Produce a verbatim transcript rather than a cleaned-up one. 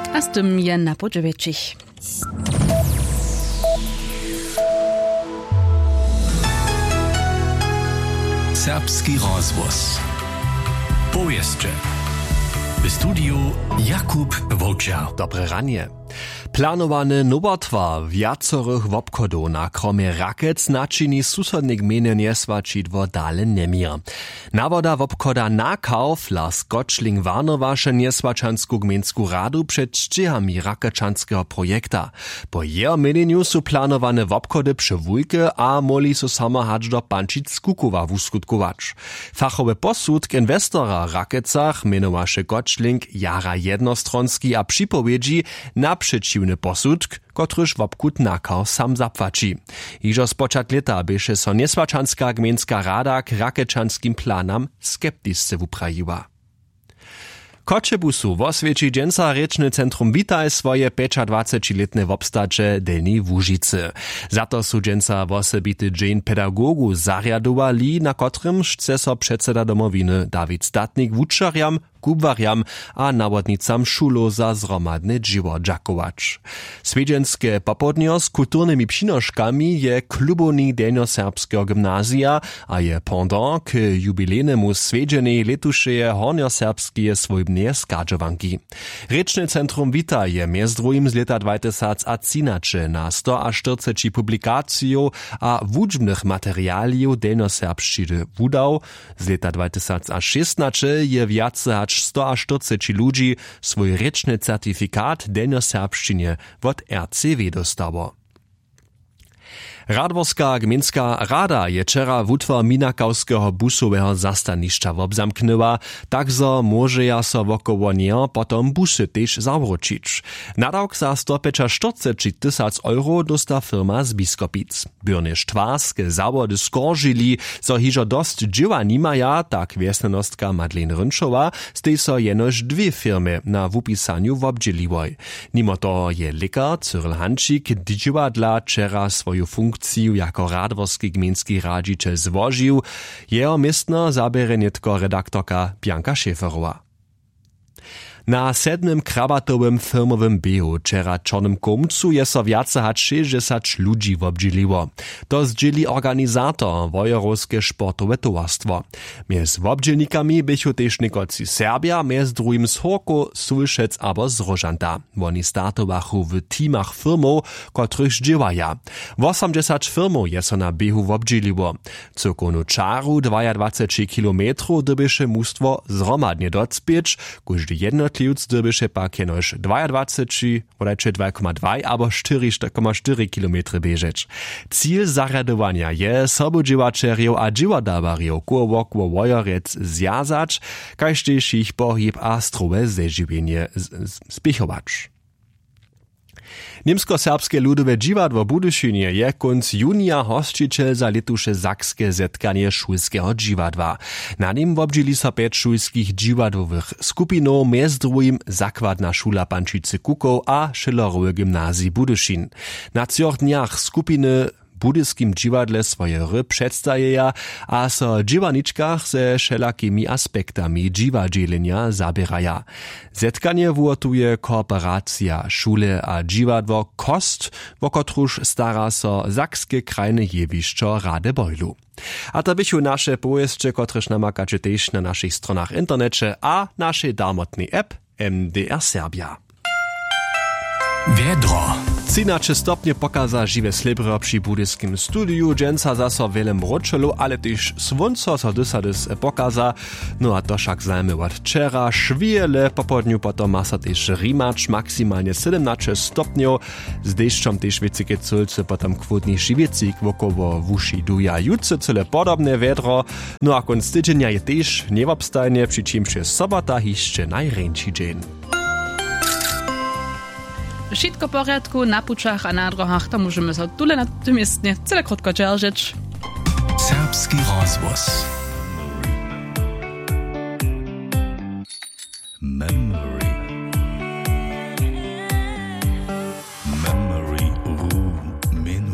a z tym je na podżewieczich. Serbski rozvoz. Powieszcze. W studiu Jakub Wołczar. Dobre ranie. Planowany nowotwar wiacorych wobchodów na kromie Rakec naczyni susodnych gminy nieswačidło dale nemir. Nawoda wobchoda Nakaw las Gottschling warnowaše nieswačansku gminsku radu przed szczyhami rakečanského projekta. Po jeho meneniu su planowane wobchody przy wujke a moli su samo hacz do Pančic Skukowa wuskutkować. Fachowy posudk inwestora Rakecach menowaše Gottschling jara jednostronski a připowiedzi na przeciwny posudk, kotryż wobchód Nakaw sam zapłaci. Iżo spoczat leta byše so nieswačanska gminska rada k rakečanskim planam skeptisce wuprajiła. Kočebusu w oswieci dżęca Rečne Centrum Witaj swoje dwadzieścia-letne wobstacze Delni Łužicy. Za to su dżęca wosebity dzień pedagogu zariadowali, na kotrym chce so przedseda domowiny Dawid Statnik wuczariam, kubwariam a nawodnicam šulo za zromadne džiwo dżakować. Swiedźenskie popodnio z kulturnymi přinoškami je klubownik Delnjoserbskiego gimnazja, a je pendant k jubilejnemu swiedźenej letušeje hornjoserbskie swojbne skadżowanki. Rečne Centrum Witaj je mjez drugim z leta dwa tysiące trzynaście na sto czterdzieści publikaciju a wučbnych materialiów delnjoserbščiny wudał. Z leta dwa tysiące szesnaście je viace sto czterdzieści ludzi swój rečny certifikat delnjoserbščine od R C W dostało. Radworska gminska rada je wczera wutwar minakowskiego busowego zastaniszcza wobzamknyła, tak zo może ja so wokoło nie potom busy też zawrócić. Nadawk za sto czterdzieści tysięcy euro dosta firma z Biskopic. Byrne štwarske zawody skorżyli, so hižo dost dżywa nimaja, tak wiesnenostka Madeleine Rynčová, stej so jenož dwie firmy na wupisaniu wobdzieliwoj. Mimo to je lekar Cyril Hančík džiwa dla wczera swoją funkcję jako radworski gminski radziciel złożył, jeho miestno zabere netko redaktorka Bianka Schäferowa. Na sedmym krabatowym firmowym biegu wczera czornym komcu je so viace hač šesťdesiat ludzi wobdzieliło. To zdzieli organizator Wojorowskie sportowe towarstwo. Miez wobdzielnikami bychu też niekoci Serbia, miez drugim z Horko, Sulšec abo z Rožanta. Oni startowachu w teamach firmów, kotrych dziewaja. osiemdziesiąt firmów je so na biegu wobdzieliło. Cokonu czaru dwadzieścia dwa kilometrów dybyše mustwo zromadnie docpieć, każdy jednotliwy dybyše pak jenož dwadzieścia dwa, bodajče dwa przecinek dwa abo cztery przecinek cztery kilometry bieżeć. Cíl zaradowania je sobudziwaczeriów a dziwadawariów koło Wojorec zjazać, kaž tež ich pohyb a strowe zežiwienie spichować. Niemsko-serbskie ludowe dziwadło Budyšinie je konc junija hosticiel za letuše zakskie zetkanie szulskiego dziwadła. Na nim wobdzili so pięć szulskich dziwadłowych skupinów, mjez drugim zakładna szula Pančice Kukow a Schillerowe gimnazji Budyšin. Na trzech dniach skupiny budyskim dziwadle swoje ry przedstajeja, a so dziwaniczkach ze wszelakimi aspektami dziwadzielenia zabieraja. Zetkanie włotuje kooperacja szule a dziwadło Kost, wokotruż stara so zakskie krajne jewiszczo Radebojlu. A to bychu nasze pojeździe, kotryż namakacie też na naszych stronach internecie a naszej darmotnej app M D R Serbia. Wiedro. trzynaście stopnie pokaza żywe slibro przy budyskim studiu, dżęca zaso wiele mroczelu, ale też słońco so dysadys pokaza, no a to však zajmy od wczera, szwiele po południu potom ma so też rimacz, maksymalnie siedemnaście stopniów, z deszczom też wiecike culce, potom kwotniejszy wiecik wokoło wuši duja jutce, cyle podobne wiedro, no a konc tydzienia je też niewobstajnie, przy czym się sobota jeszcze najręci dzień. Wszystko w porządku, na puczach a na drogach, to możemy sobie tule na tym istnie, tyle krótko dzierżyć. Serbski rozvoz.